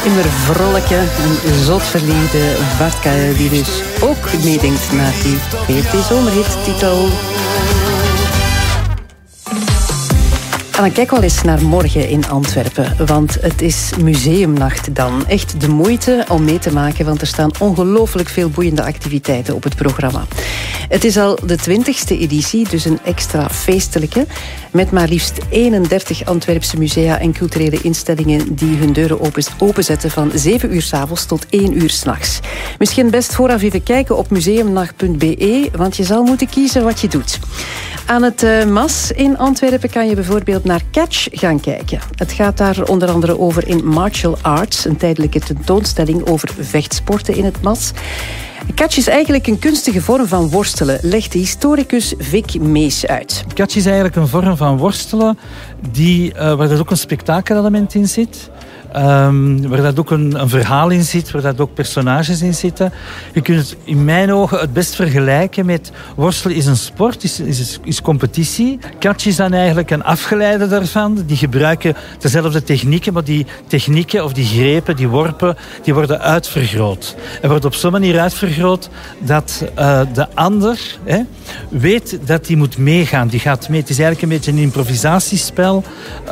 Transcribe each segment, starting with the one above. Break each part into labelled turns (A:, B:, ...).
A: immer vrolijke en zot verleden Bart Kael, die dus ook meedenkt naar die VRT-zomerhit-titel. En dan kijk wel eens naar morgen in Antwerpen, want het is museumnacht dan. Echt de moeite om mee te maken, want er staan ongelooflijk veel boeiende activiteiten op het programma. Het is al de 20e editie, dus een extra feestelijke, met maar liefst 31 Antwerpse musea en culturele instellingen die hun deuren openzetten van 7 uur 's avonds tot 1 uur 's nachts. Misschien best vooraf even kijken op museumnacht.be, want je zal moeten kiezen wat je doet. Aan het MAS in Antwerpen kan je bijvoorbeeld naar Catch gaan kijken. Het gaat daar onder andere over in Martial Arts, een tijdelijke tentoonstelling over vechtsporten in het MAS. Catch is eigenlijk een kunstige vorm van worstelen, legt de historicus Vic Mees uit.
B: Catch is eigenlijk een vorm van worstelen waar er ook een spektakelelement in zit. Waar dat ook een verhaal in zit, waar dat ook personages in zitten. Je kunt het in mijn ogen het best vergelijken met worstelen is een sport, is competitie. Catch is dan eigenlijk een afgeleide daarvan. Die gebruiken dezelfde technieken, maar die technieken of die grepen, die worpen, die worden uitvergroot. En wordt op zo'n manier uitvergroot dat de ander weet dat hij moet meegaan. Die gaat mee. Het is eigenlijk een beetje een improvisatiespel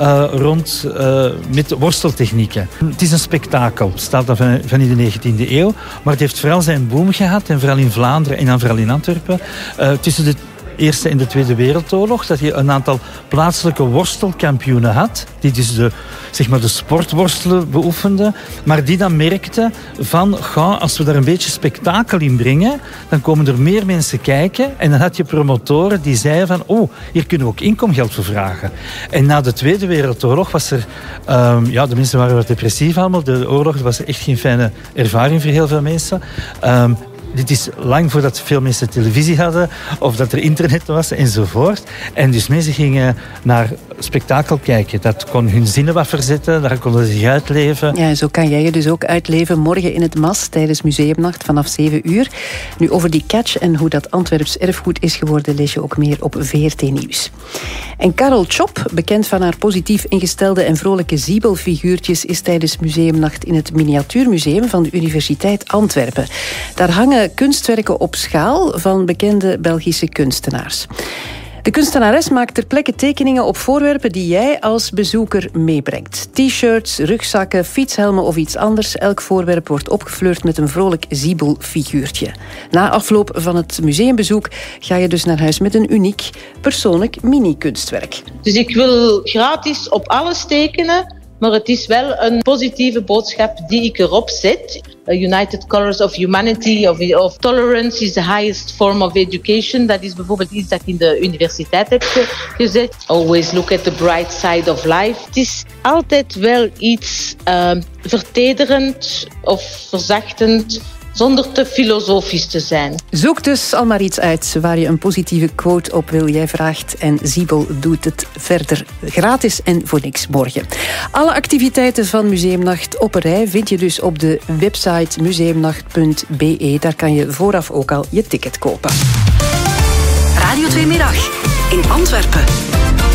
B: met worsteltechniek. Het is een spektakel, staat van in de 19e eeuw, maar het heeft vooral zijn boom gehad, en vooral in Vlaanderen en dan vooral in Antwerpen, tussen de Eerste en de Tweede Wereldoorlog, dat je een aantal plaatselijke worstelkampioenen had, die dus de sportworstelen beoefenden, maar die dan merkten van, als we daar een beetje spektakel in brengen, dan komen er meer mensen kijken, en dan had je promotoren die zeiden van, hier kunnen we ook inkomgeld voor vragen. En na de Tweede Wereldoorlog was er, de mensen waren wat depressief allemaal, de oorlog was echt geen fijne ervaring voor heel veel mensen. Dit is lang voordat veel mensen televisie hadden of dat er internet was enzovoort. En dus mensen gingen naar spektakel kijken. Dat kon hun zinnen wat verzetten, daar konden ze zich uitleven.
A: Ja, zo kan jij je dus ook uitleven morgen in het MAS tijdens Museumnacht vanaf 7 uur. Nu, over die Catch en hoe dat Antwerps erfgoed is geworden, lees je ook meer op VRT Nieuws. En Carol Chop, bekend van haar positief ingestelde en vrolijke ziebelfiguurtjes, is tijdens Museumnacht in het Miniatuurmuseum van de Universiteit Antwerpen. Daar hangen kunstwerken op schaal van bekende Belgische kunstenaars. De kunstenares maakt ter plekke tekeningen op voorwerpen die jij als bezoeker meebrengt. T-shirts, rugzakken, fietshelmen of iets anders. Elk voorwerp wordt opgefleurd met een vrolijk ziebelfiguurtje. Na afloop van het museumbezoek ga je dus naar huis met een uniek, persoonlijk mini-kunstwerk.
C: Dus ik wil gratis op alles tekenen, maar het is wel een positieve boodschap die ik erop zet. United Colors of Humanity of Tolerance is the highest form of education. Dat is bijvoorbeeld iets dat ik in de universiteit heb gezet. Always look at the bright side of life. Het is altijd wel iets vertederend of verzachtend, zonder te filosofisch te zijn.
A: Zoek dus al maar iets uit waar je een positieve quote op wil. Jij vraagt en Ziebel doet het verder gratis en voor niks morgen. Alle activiteiten van Museumnacht op een rij vind je dus op de website museumnacht.be. Daar kan je vooraf ook al je ticket kopen.
D: Radio 2 Middag in Antwerpen.